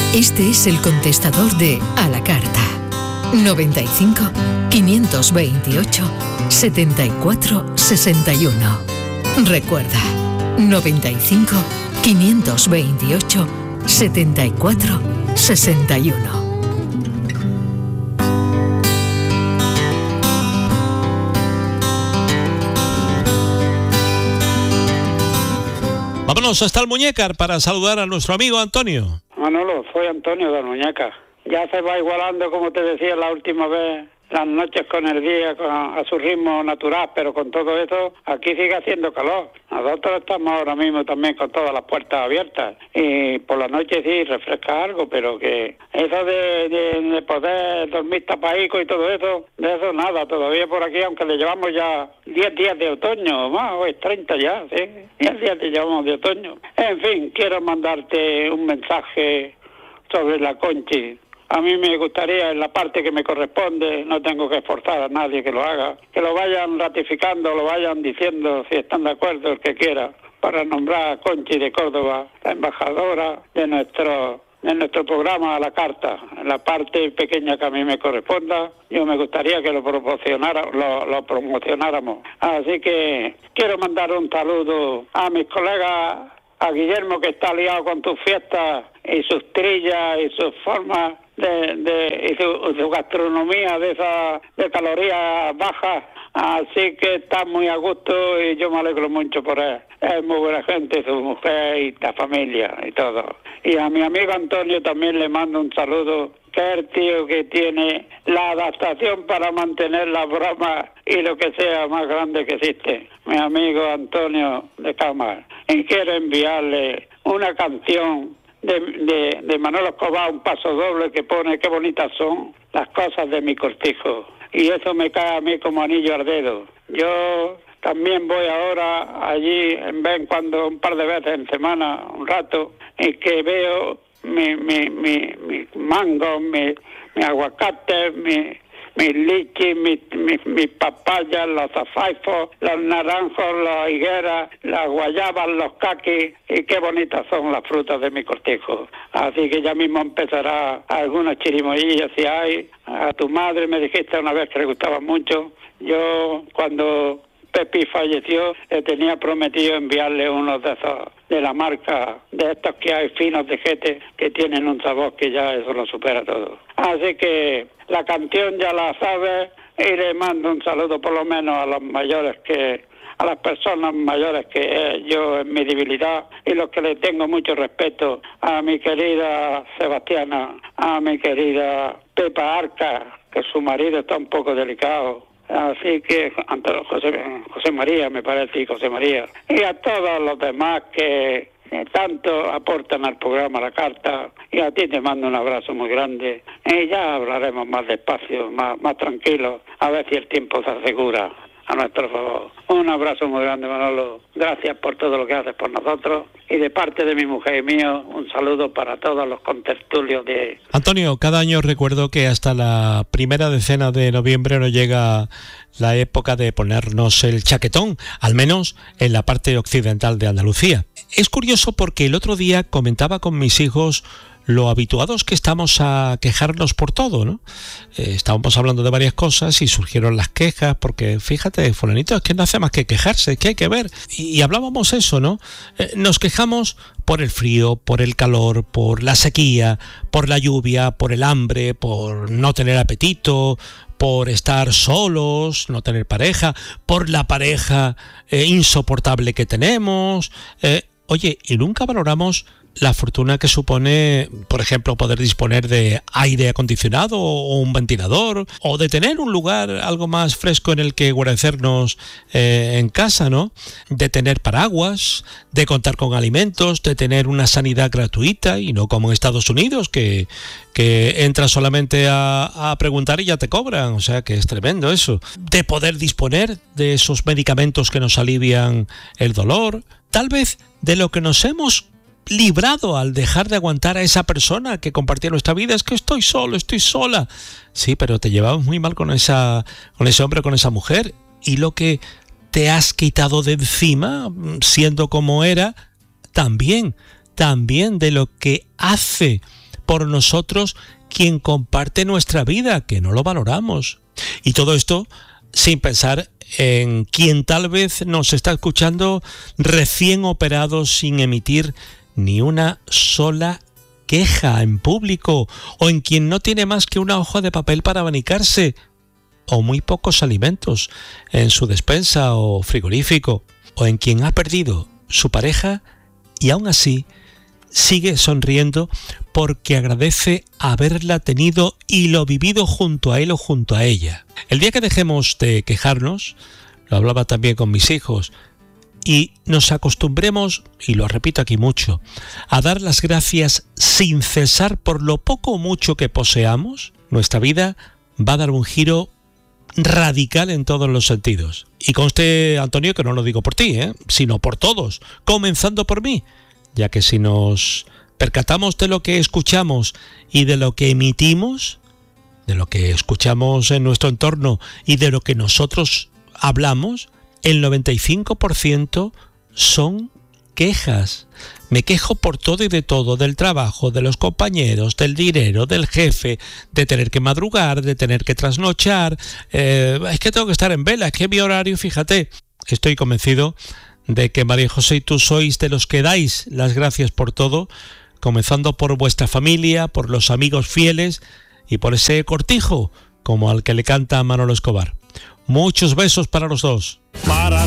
Este es el contestador de A la Carta. 95 528 74 61. Recuerda, 95 528 74 61. Vámonos hasta el Muñécar para saludar a nuestro amigo Antonio. Manolo, soy Antonio del Muñécar. Ya se va igualando, como te decía la última vez, las noches con el día a su ritmo natural, pero con todo eso, aquí sigue haciendo calor. Nosotros estamos ahora mismo también con todas las puertas abiertas y por la noche sí refresca algo, pero que eso de poder dormir tapadico y todo eso, de eso nada, todavía por aquí, aunque le llevamos ya 10 días de otoño, más, o es 30 ya, sí, 10 días le llevamos de otoño. En fin, quiero mandarte un mensaje sobre la Conchi. A mí me gustaría, en la parte que me corresponde, no tengo que esforzar a nadie que lo haga, que lo vayan ratificando, lo vayan diciendo, si están de acuerdo el que quiera, para nombrar a Conchi de Córdoba, la embajadora de nuestro programa A la Carta. En la parte pequeña que a mí me corresponda, yo me gustaría que lo promocionáramos. Así que quiero mandar un saludo a mis colegas, a Guillermo, que está liado con tus fiestas y sus trillas y sus formas y su gastronomía de calorías bajas, así que está muy a gusto y yo me alegro mucho por él. Es muy buena gente, su mujer y la familia y todo. Y a mi amigo Antonio también le mando un saludo, que es el tío que tiene la adaptación para mantener la broma y lo que sea más grande que existe. Mi amigo Antonio de Cámara. Y quiero enviarle una canción de Manolo Escobar, un paso doble que pone: qué bonitas son las cosas de mi cortijo. Y eso me cae a mí como anillo al dedo. Yo también voy ahora allí en vez en cuando, un par de veces en semana, un rato, y que veo mi mango, mi aguacate, mis lichis, mis papayas, los azaifos, los naranjos, las higueras, las guayabas, los caquis, y qué bonitas son las frutas de mi cortijo. Así que ya mismo empezará algunas chirimoyillas si hay. A tu madre me dijiste una vez que le gustaba mucho. Yo, cuando Pepi falleció, le tenía prometido enviarle unos de esos, de la marca, de estos que hay finos de Jete, que tienen un sabor que ya eso lo supera todo. Así que la canción ya la sabes, y le mando un saludo por lo menos a los mayores, a las personas mayores que yo en mi debilidad, y los que le tengo mucho respeto, a mi querida Sebastiana, a mi querida Pepa Arca, que su marido está un poco delicado. Así que José María, me parece, y José María, y a todos los demás que tanto aportan al programa La Carta, y a ti te mando un abrazo muy grande, y ya hablaremos más despacio, más tranquilo, a ver si el tiempo se asegura a nuestro favor. Un abrazo muy grande, Manolo. Gracias por todo lo que haces por nosotros. Y de parte de mi mujer y mío, un saludo para todos los contertulios de... Antonio, cada año recuerdo que hasta la primera decena de noviembre nos llega la época de ponernos el chaquetón, al menos en la parte occidental de Andalucía. Es curioso porque el otro día comentaba con mis hijos lo habituados que estamos a quejarnos por todo, ¿no? Estábamos hablando de varias cosas y surgieron las quejas, porque fíjate, fulanito, es que no hace más que quejarse, es que hay que ver. Y hablábamos eso, ¿no? Nos quejamos por el frío, por el calor, por la sequía, por la lluvia, por el hambre, por no tener apetito, por estar solos, no tener pareja, por la pareja insoportable que tenemos. Oye, y nunca valoramos la fortuna que supone, por ejemplo, poder disponer de aire acondicionado o un ventilador, o de tener un lugar algo más fresco en el que guarecernos en casa, ¿no? De tener paraguas, de contar con alimentos, de tener una sanidad gratuita y no como en Estados Unidos, que entras solamente a preguntar y ya te cobran, o sea que es tremendo eso. De poder disponer de esos medicamentos que nos alivian el dolor, tal vez de lo que nos hemos librado al dejar de aguantar a esa persona que compartía nuestra vida. Es que estoy solo, estoy sola. Sí, pero te llevabas muy mal con ese hombre, con esa mujer, y lo que te has quitado de encima, siendo como era, también de lo que hace por nosotros quien comparte nuestra vida, que no lo valoramos. Y todo esto sin pensar en quien tal vez nos está escuchando recién operado sin emitir ni una sola queja en público, o en quien no tiene más que una hoja de papel para abanicarse, o muy pocos alimentos en su despensa o frigorífico, o en quien ha perdido su pareja y aún así sigue sonriendo porque agradece haberla tenido y lo vivido junto a él o junto a ella. El día que dejemos de quejarnos, lo hablaba también con mis hijos, y nos acostumbremos, y lo repito aquí mucho, a dar las gracias sin cesar por lo poco o mucho que poseamos, nuestra vida va a dar un giro radical en todos los sentidos. Y conste, Antonio, que no lo digo por ti, sino por todos, comenzando por mí, ya que si nos percatamos de lo que escuchamos y de lo que emitimos, de lo que escuchamos en nuestro entorno y de lo que nosotros hablamos, el 95% son quejas. Me quejo por todo y de todo, del trabajo, de los compañeros, del dinero, del jefe, de tener que madrugar, de tener que trasnochar. Es que tengo que estar en vela, es que mi horario, fíjate. Estoy convencido de que María José y tú sois de los que dais las gracias por todo, comenzando por vuestra familia, por los amigos fieles y por ese cortijo como al que le canta Manolo Escobar. Muchos besos para los dos.